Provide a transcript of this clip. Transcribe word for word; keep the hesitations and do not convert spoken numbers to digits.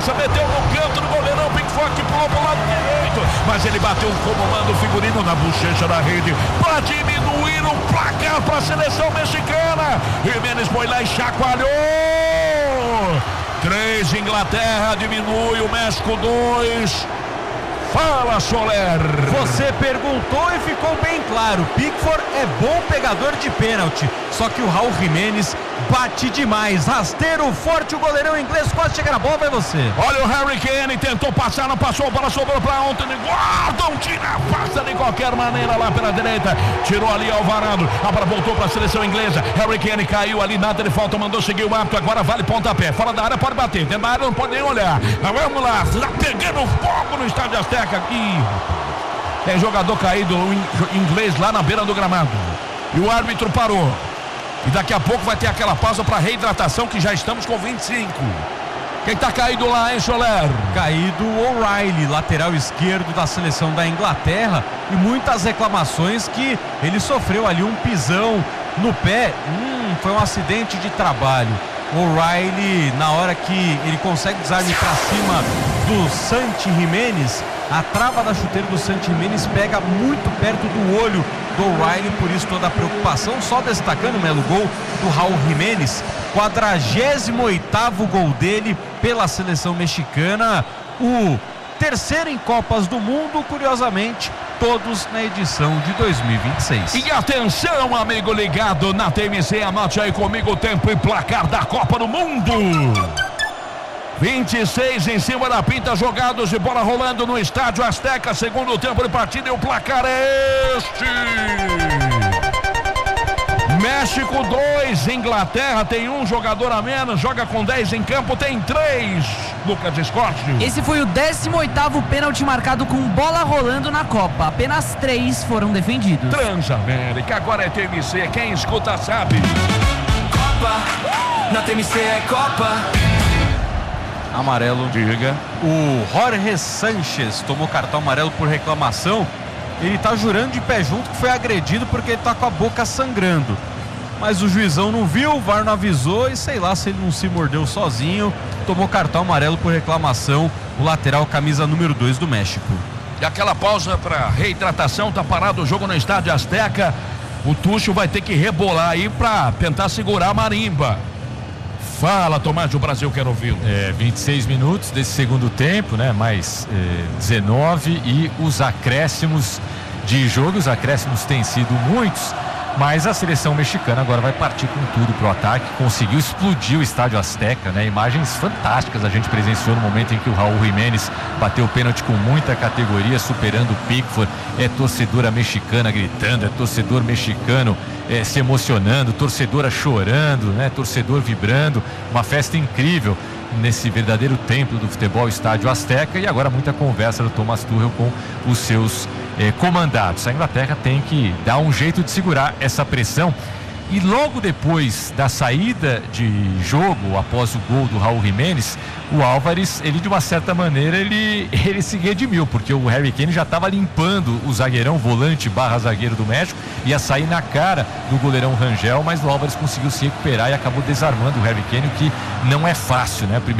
essa, meteu no canto do goleirão, Pickford que pulou pro lado direito, mas ele bateu como manda o figurino na bochecha da rede, para diminuir o placar para a seleção mexicana. Jimenez foi lá e chacoalhou. três, Inglaterra diminui, o México dois. Fala, Soler. Você perguntou e ficou bem claro. Pickford é bom pegador de pênalti, só que o Raul Jimenez bate demais. Rasteiro, forte, o goleirão inglês quase chega na bola, vai você. Olha o Harry Kane, tentou passar, não passou, a bola sobrou para Anthony Gordon, tira, passa de qualquer maneira lá pela direita, tirou ali Alvarado, a bola voltou para a seleção inglesa. Harry Kane caiu ali, nada de falta, mandou seguir o árbitro, agora vale pontapé, fora da área pode bater, dentro da área não pode nem olhar. Mas vamos lá, já pegando fogo no estádio Azteca aqui. Tem jogador caído inglês lá na beira do gramado e o árbitro parou. E daqui a pouco vai ter aquela pausa para reidratação, que já estamos com vinte e cinco. Quem tá caído lá, hein, Soler? Caído o O'Reilly, lateral esquerdo da seleção da Inglaterra, e muitas reclamações que ele sofreu ali um pisão no pé. Hum, foi um acidente de trabalho. O'Reilly, na hora que ele consegue desarme para cima do Santi Jimenez, a trava da chuteira do Santi Jimenez pega muito perto do olho do O'Reilly, por isso toda a preocupação. Só destacando, Melo, gol do Raul Jimenez, quadragésimo oitavo gol dele pela seleção mexicana, o terceiro em Copas do Mundo, curiosamente, todos na edição de dois mil e vinte e seis. E atenção, amigo ligado na T M C, anote aí comigo o tempo e placar da Copa do Mundo. vinte e seis em cima da pinta, jogados de bola rolando no estádio Azteca, segundo tempo de partida, e o placar é este: México dois, Inglaterra tem um jogador a menos, joga com dez em campo, tem três. Lucas Escorcio. Esse foi o décimo oitavo pênalti marcado com bola rolando na Copa, apenas três foram defendidos. Transamérica, agora é T M C, quem escuta sabe. Copa, na T M C é Copa. Amarelo. Diga. O Jorge Sanchez tomou cartão amarelo por reclamação. Ele tá jurando de pé junto que foi agredido porque ele tá com a boca sangrando. Mas o juizão não viu, o V A R não avisou e sei lá se ele não se mordeu sozinho. Tomou cartão amarelo por reclamação, o lateral camisa número dois do México. E aquela pausa para reidratação, tá parado o jogo no estádio Azteca. O Tuchel vai ter que rebolar aí para tentar segurar a marimba. Fala, Tomás, o Brasil quer ouvi-lo. É, vinte e seis minutos desse segundo tempo, né? Mais é, dezenove, e os acréscimos de jogo, os acréscimos têm sido muitos, mas a seleção mexicana agora vai partir com tudo pro ataque, conseguiu explodir o estádio Azteca, né? Imagens fantásticas a gente presenciou no momento em que o Raul Jimenez bateu o pênalti com muita categoria, superando o Pickford. É torcedora mexicana gritando, é torcedor mexicano é, se emocionando, torcedora chorando, né? Torcedor vibrando, uma festa incrível nesse verdadeiro templo do futebol, estádio Azteca. E agora muita conversa do Thomas Tuchel com os seus eh, comandados. A Inglaterra tem que dar um jeito de segurar essa pressão. E logo depois da saída de jogo, após o gol do Raul Jimenez, o Álvares, ele de uma certa maneira, ele, ele se redimiu, porque o Harry Kane já estava limpando o zagueirão, volante barra zagueiro do México, ia sair na cara do goleirão Rangel, mas o Álvares conseguiu se recuperar e acabou desarmando o Harry Kane, o que não é fácil, né? Primeiro